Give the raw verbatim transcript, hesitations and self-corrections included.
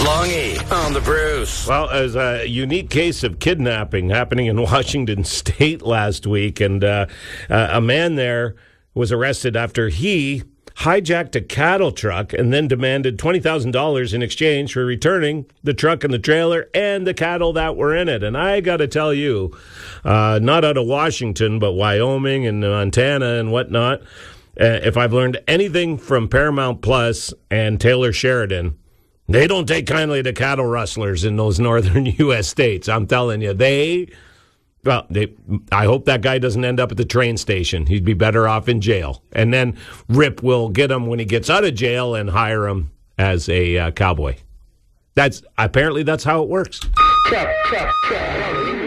Longy on the Bruce. Well, as a unique case of kidnapping happening in Washington State last week, and uh, uh, a man there was arrested after he hijacked a cattle truck and then demanded twenty thousand dollars in exchange for returning the truck and the trailer and the cattle that were in it. And I got to tell you, uh, not out of Washington, but Wyoming and Montana and whatnot, uh, if I've learned anything from Paramount Plus and Taylor Sheridan, they don't take kindly to cattle rustlers in those northern U S states. I'm telling you, they... Well, they, I hope that guy doesn't end up at the train station. He'd be better off in jail. And then Rip will get him when he gets out of jail and hire him as a uh, cowboy. That's apparently that's how it works. Check, check, check.